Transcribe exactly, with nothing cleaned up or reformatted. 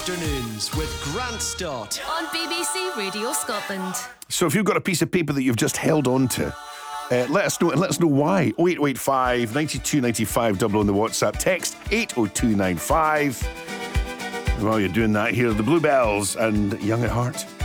Afternoons with Grant Stott on B B C Radio Scotland. So if you've got a piece of paper that you've just held on to, uh, let us know and let us know why. oh eight eight five, nine two nine five, double on the WhatsApp. Text eight oh two nine five. While you're doing that, here are the Bluebells and Young at Heart.